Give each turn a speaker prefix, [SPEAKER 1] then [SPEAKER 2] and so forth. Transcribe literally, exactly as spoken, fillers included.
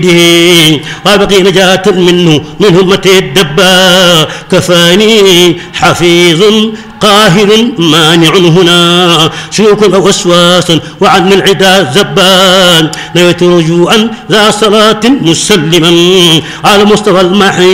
[SPEAKER 1] وابقي نجاة منه من همة الدبا كفاني حفيظ قاهر مانع هنا شوك ووسواس وعن العدا زبان نويت رجوعا ذا صلاة مسلما على مستوى المحي